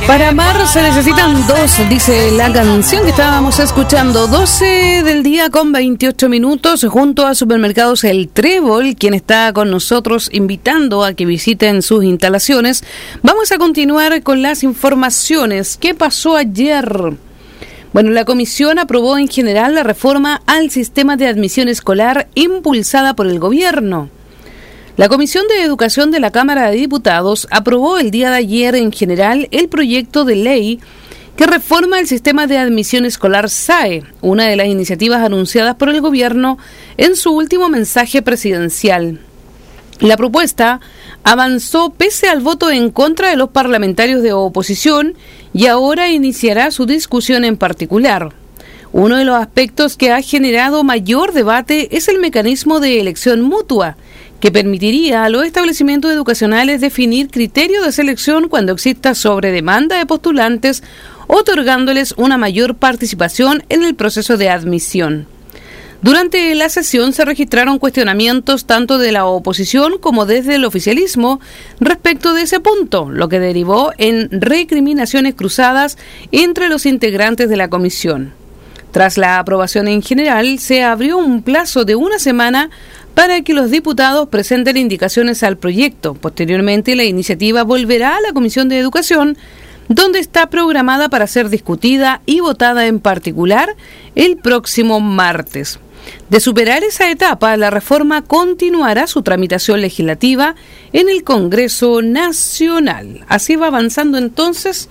Para amar se necesitan dos, dice la canción que estábamos escuchando. 12 del día con 28 minutos, junto a Supermercados El Trébol, quien está con nosotros invitando a que visiten sus instalaciones. Vamos a continuar con las informaciones. ¿Qué pasó ayer? Bueno, la comisión aprobó en general la reforma al sistema de admisión escolar impulsada por el gobierno. La Comisión de Educación de la Cámara de Diputados aprobó el día de ayer en general el proyecto de ley que reforma el sistema de admisión escolar SAE, una de las iniciativas anunciadas por el gobierno en su último mensaje presidencial. La propuesta avanzó pese al voto en contra de los parlamentarios de oposición y ahora iniciará su discusión en particular. Uno de los aspectos que ha generado mayor debate es el mecanismo de elección mutua, que permitiría a los establecimientos educacionales definir criterios de selección cuando exista sobredemanda de postulantes, otorgándoles una mayor participación en el proceso de admisión. Durante la sesión se registraron cuestionamientos tanto de la oposición como desde el oficialismo respecto de ese punto, lo que derivó en recriminaciones cruzadas entre los integrantes de la comisión. Tras la aprobación en general, se abrió un plazo de una semana para que los diputados presenten indicaciones al proyecto. Posteriormente, la iniciativa volverá a la Comisión de Educación, donde está programada para ser discutida y votada en particular el próximo martes. De superar esa etapa, la reforma continuará su tramitación legislativa en el Congreso Nacional. Así va avanzando entonces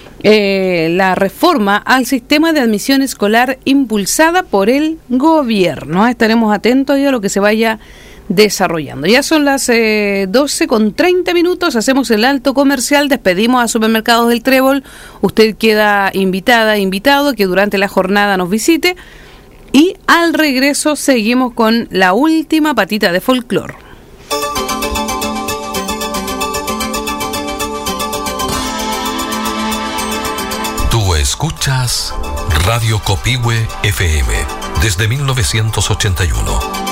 la reforma al sistema de admisión escolar impulsada por el gobierno. Estaremos atentos a lo que se vaya desarrollando. Ya son las 12:30, hacemos el alto comercial, despedimos a Supermercados del Trébol. Usted queda invitado a que durante la jornada nos visite y al regreso seguimos con la última patita de folclore. Escuchas Radio Copihue FM desde 1981.